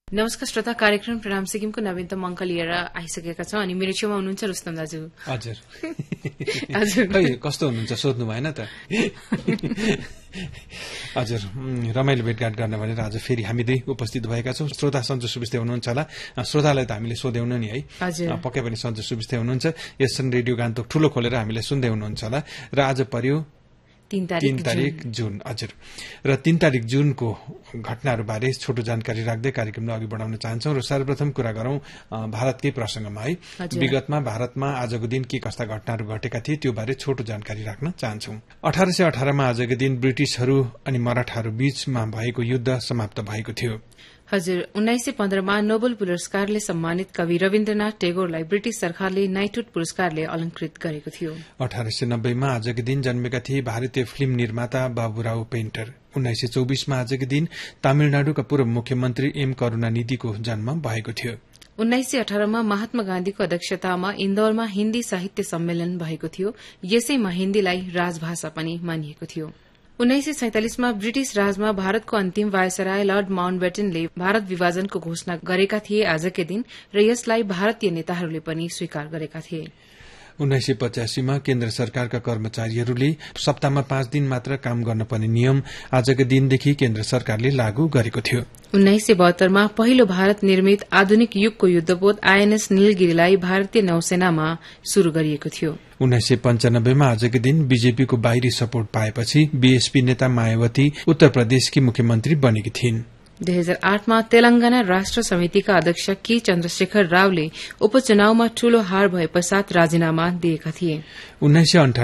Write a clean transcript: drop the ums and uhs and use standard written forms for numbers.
नमस्कार श्रोता, कार्यक्रम प्रणाम सिक्किमको नवीनतम अंक लिएर आइसकेका छौं अनि मेरो छेउमा हुनुहुन्छ रुस्तम दाजु। हजुर हजुर खै कस्तो हुनुहुन्छ सोध्नु भएन त। हजुर रमाइलो भेटघाट गर्न भनेर आज फेरि हामी दुई उपस्थित भएका छौं। श्रोता सन्जु सुविस्ते हुनुहुन्छ होला, श्रोतालाई त हामीले सोध्यौन नि है, पक्कै पनि सन्जु सुविस्ते हुनुहुन्छ। एसएन रेडियो गान्तोक ठूलो खोलेर हामीले सुन्दै हुनुहुन्छ होला। र आज पर्यो 3 तारिक जुन। हजुर, र 3 तारिक जुनको घटनाहरूबारे छोटो जानकारी राख्दै कार्यक्रमलाई अघि बढाउन चाहन्छौं। र सर्वप्रथम कुरा गरौं भारतकै प्रसंगमा है। विगतमा भारतमा आजको दिन के कस्ता घटनाहरू घटेका थिए त्यो बारे छोटो जानकारी राख्न चाहन्छौं। 1818 मा आजको दिन ब्रिटिशहरू अनि मराठाहरू बीचमा भएको युद्ध समाप्त भएको थियो। हजुर, 1915 मा नोबेल पुरस्कारले सम्मानित कवि रविन्द्रनाथ टेगोरलाई ब्रिटिश सरकारले नाइटहुड पुरस्कारले अलंकृत गरेको थियो। 1890 मा आजको दिन जन्मेका थिए भारतीय फिल्म निर्माता बाबुराव पेन्टर। 1924 मा आजको दिन तमिलनाडुका पूर्व मुख्यमन्त्री एम करूणानिधिको जन्म भएको थियो। 1918 मा महात्मा गान्धीको अध्यक्षतामा इन्दौरमा हिन्दी साहित्य सम्मेलन भएको थियो। यसैमा हिन्दीलाई राजभाषा पनि मानिएको थियो। 1947 मा ब्रिटिश राजमा भारतको अन्तिम वायसराय लर्ड माउन्टबेटनले भारत विभाजनको घोषणा गरेका थिए आजकै दिन, र यसलाई भारतीय नेताहरूले पनि स्वीकार गरेका थिए। 1985 मा केन्द्र सरकारका कर्मचारीहरूले सप्ताहमा 5 दिन मात्र काम गर्नुपर्ने नियम आजको दिनदेखि केन्द्र सरकारले लागू गरेको थियो। 1972 मा पहिलो भारत निर्मित आधुनिक युगको युद्धपोत आईएनएस नीलगिरीलाई भारतीय नौसेनामा शुरू गरिएको थियो। 1995 मा आजको दिन बीजेपीको बाहिरी सपोर्ट पाएपछि बीएसपी नेता मायावती उत्तर प्रदेशकी मुख्यमन्त्री बनेकी थिइन्। 2008 मा तेलंगाना राष्ट्र समितिका अध्यक्ष के चन्द्रशेखर रावले उपचुनावमा ठूलो हार भए पश्चात राजीनामा दिएका थिए।